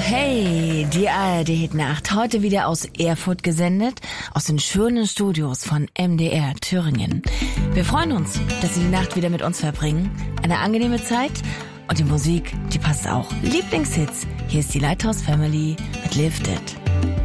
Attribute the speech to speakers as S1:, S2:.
S1: Hey, die ARD-Hit-Nacht, heute wieder aus Erfurt gesendet, aus den schönen Studios von MDR Thüringen. Wir freuen uns, dass Sie die Nacht wieder mit uns verbringen. Eine angenehme Zeit und die Musik, die passt auch. Lieblingshits, hier ist die Lighthouse Family mit Lifted.